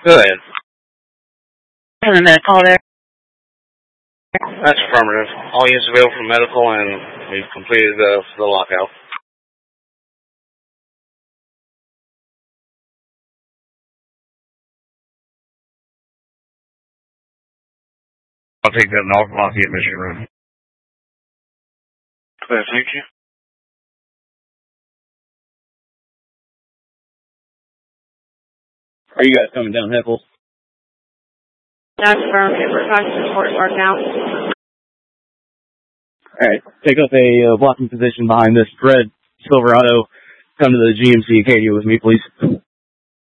Go ahead. And then that call there. That's affirmative. All units available for medical, and we've completed the lockout. I'll take that North Lafayette, Michigan Road. Clear, thank you. Are you guys coming down Heckles? That's affirmative. We're talking to Fort Park now. Alright, take up a blocking position behind this red Silverado. Come to the GMC Acadia with me, please.